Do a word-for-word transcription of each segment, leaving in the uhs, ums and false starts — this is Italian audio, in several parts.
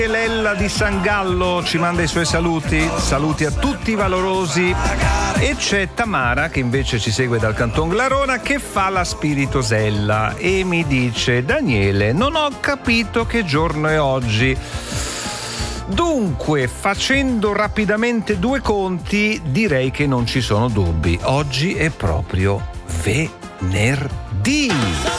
Lella di San Gallo ci manda i suoi saluti, saluti a tutti i valorosi. E c'è Tamara che invece ci segue dal Canton Glarona, che fa la spiritosella e mi dice: Daniele, non ho capito che giorno è oggi. Dunque, facendo rapidamente due conti, direi che non ci sono dubbi. Oggi è proprio venerdì.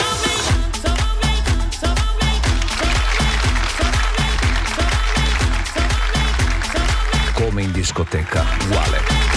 Come in discoteca, uguale.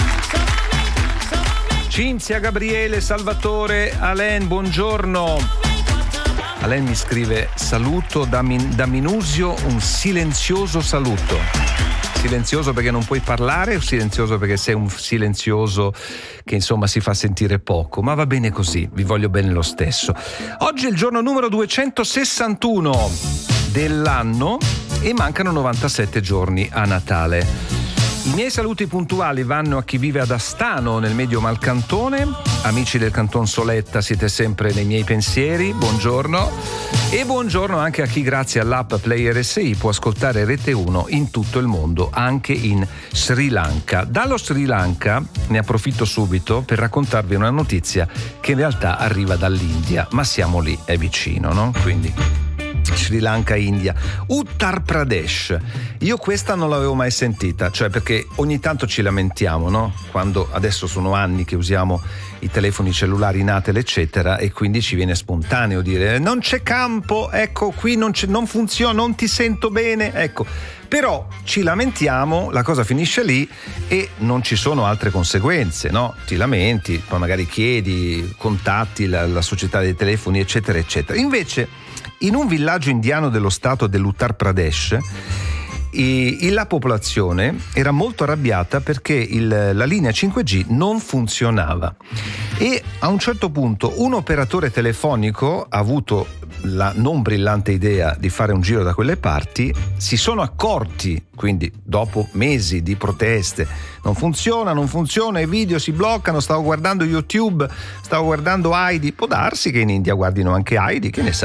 Cinzia, Gabriele, Salvatore, Alain, buongiorno. Alain mi scrive: saluto da, Min- da Minusio, un silenzioso saluto. Silenzioso perché non puoi parlare o silenzioso perché sei un silenzioso che insomma si fa sentire poco? Ma va bene così, vi voglio bene lo stesso. Oggi è il giorno numero duecentosessantuno dell'anno e mancano novantasette giorni a Natale. I miei saluti puntuali vanno a chi vive ad Astano nel Medio Malcantone. Amici del Canton Soletta, siete sempre nei miei pensieri, buongiorno. E buongiorno anche a chi grazie all'app Play R S I può ascoltare Rete uno in tutto il mondo, anche in Sri Lanka. Dallo Sri Lanka ne approfitto subito per raccontarvi una notizia che in realtà arriva dall'India, ma siamo lì, è vicino, no? Quindi Sri Lanka, India, Uttar Pradesh. Io questa non l'avevo mai sentita, cioè perché ogni tanto ci lamentiamo, no? Quando adesso sono anni che usiamo i telefoni cellulari Natel eccetera e quindi ci viene spontaneo dire non c'è campo, ecco qui non, c'è, non funziona, non ti sento bene, ecco. Però ci lamentiamo, la cosa finisce lì e non ci sono altre conseguenze, no? Ti lamenti, poi magari chiedi, contatti la, la società dei telefoni eccetera eccetera. Invece in un villaggio indiano dello stato dell'Uttar Pradesh e la popolazione era molto arrabbiata perché il, la linea cinque G non funzionava e a un certo punto un operatore telefonico ha avuto la non brillante idea di fare un giro da quelle parti. Si sono accorti, quindi dopo mesi di proteste, non funziona, non funziona, i video si bloccano, stavo guardando YouTube, stavo guardando Heidi, può darsi che in India guardino anche Heidi, che ne sa.